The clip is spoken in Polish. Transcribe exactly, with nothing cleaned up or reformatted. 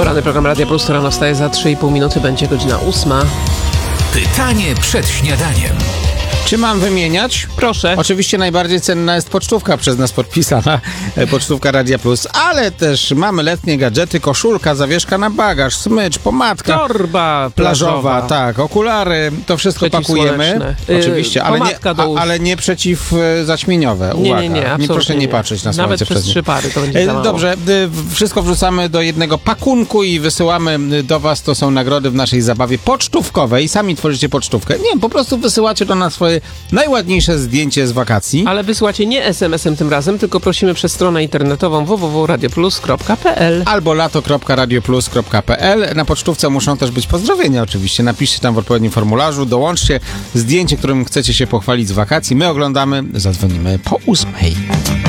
Poranny program Radia Plus, to rano wstaje za trzy i pół minuty, będzie godzina ósma. Pytanie przed śniadaniem. Czy mam wymieniać? Proszę. Oczywiście najbardziej cenna jest pocztówka przez nas podpisana, pocztówka Radia Plus, ale też mamy letnie gadżety, koszulka, zawieszka na bagaż, smycz, pomadka. Torba plażowa, plażowa. tak, okulary, to wszystko pakujemy. Yy, Oczywiście, ale nie, pomadka do a, uszu. ale nie przeciwzaćmieniowe. Nie, Uwaga, nie, nie, absolutnie proszę nie patrzeć na słońce. Nawet przez trzy pary to będzie za mało. Dobrze, y, wszystko wrzucamy do jednego pakunku i wysyłamy do was, to są nagrody w naszej zabawie pocztówkowej. Sami tworzycie pocztówkę. Nie, po prostu wysyłacie do nas swoje najładniejsze zdjęcie z wakacji. Ale wysyłacie nie es em esem tym razem, tylko prosimy przez stronę internetową w w w kropka radioplus kropka p l Albo lato kropka radioplus kropka p l. Na pocztówce muszą też być pozdrowienia oczywiście. Napiszcie tam w odpowiednim formularzu, dołączcie zdjęcie, którym chcecie się pochwalić z wakacji. My oglądamy, zadzwonimy po ósmej.